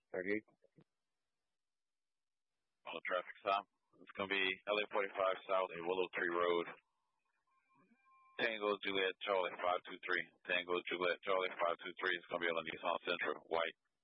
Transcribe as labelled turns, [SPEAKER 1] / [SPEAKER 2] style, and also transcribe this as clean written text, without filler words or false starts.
[SPEAKER 1] 38.
[SPEAKER 2] On the traffic stop. It's going to be LA 45 South at Willow Tree Road. Tango Juliet Charlie 523. Tango Juliet Charlie 523 is going to be on the Nissan Sentra, white.